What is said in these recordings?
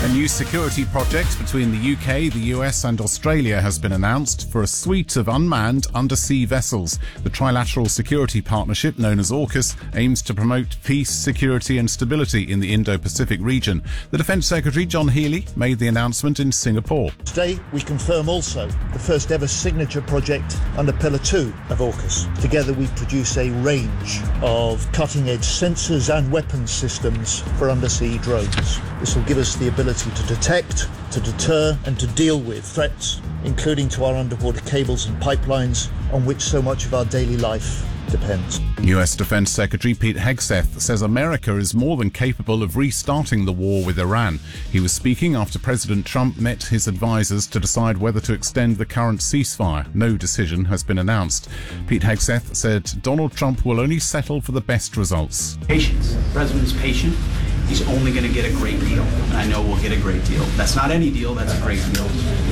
A new security project between the UK, the US and Australia has been announced for a suite of unmanned undersea vessels. The trilateral security partnership, known as AUKUS, aims to promote peace, security and stability in the Indo-Pacific region. The Defence Secretary, John Healey, made the announcement in Singapore. Today, we confirm also the first ever signature project under Pillar 2 of AUKUS. Together, we produce a range of cutting-edge sensors and weapons systems for undersea drones. This will give us the ability to detect, to deter and to deal with threats, including to our underwater cables and pipelines on which so much of our daily life depends. US Defence Secretary Pete Hegseth says America is more than capable of restarting the war with Iran. He was speaking after President Trump met his advisers to decide whether to extend the current ceasefire. No decision has been announced. Pete Hegseth said Donald Trump will only settle for the best results. Patience. The president's patient. He's only going to get a great deal. And I know we'll get a great deal. That's not any deal, that's a great deal.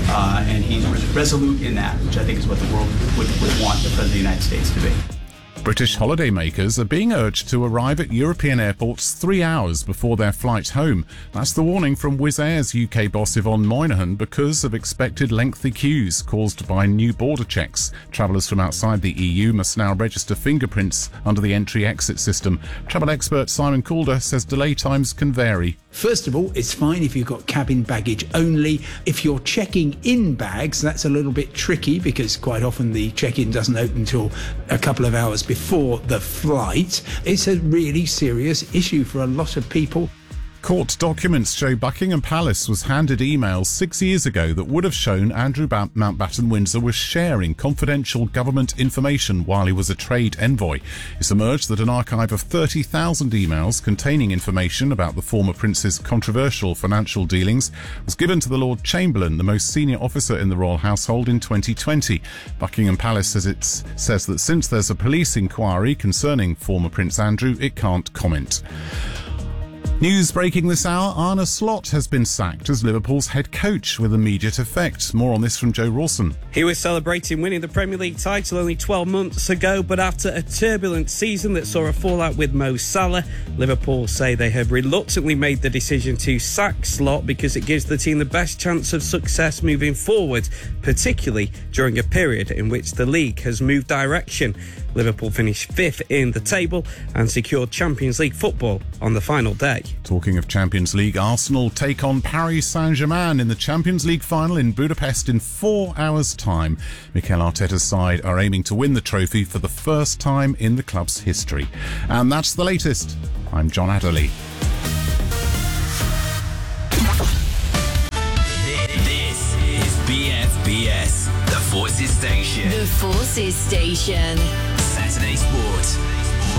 And he's resolute in that, which I think is what the world would want the President of the United States to be. British holidaymakers are being urged to arrive at European airports 3 hours before their flight home. That's the warning from Wizz Air's UK boss Yvonne Moynihan because of expected lengthy queues caused by new border checks. Travellers from outside the EU must now register fingerprints under the entry-exit system. Travel expert Simon Calder says delay times can vary. First of all, it's fine if you've got cabin baggage only. If you're checking in bags, that's a little bit tricky because quite often the check-in doesn't open until a couple of hours before the flight. It's a really serious issue for a lot of people. Court documents show Buckingham Palace was handed emails 6 years ago that would have shown Andrew Mountbatten Windsor was sharing confidential government information while he was a trade envoy. It's emerged that an archive of 30,000 emails containing information about the former prince's controversial financial dealings was given to the Lord Chamberlain, the most senior officer in the royal household, in 2020. Buckingham Palace says that since there's a police inquiry concerning former Prince Andrew, it can't comment. News breaking this hour, Arne Slot has been sacked as Liverpool's head coach with immediate effect. More on this from Joe Rawson. He was celebrating winning the Premier League title only 12 months ago, but after a turbulent season that saw a fallout with Mo Salah, Liverpool say they have reluctantly made the decision to sack Slot because it gives the team the best chance of success moving forward, particularly during a period in which the league has moved direction. Liverpool finished 5th in the table and secured Champions League football on the final day. Talking of Champions League, Arsenal take on Paris Saint-Germain in the Champions League final in Budapest in 4 hours' time. Mikel Arteta's side are aiming to win the trophy for the first time in the club's history. And that's the latest. I'm John Adderley. This is BFBS, the Forces Station. The Forces Station. Saturday Sport.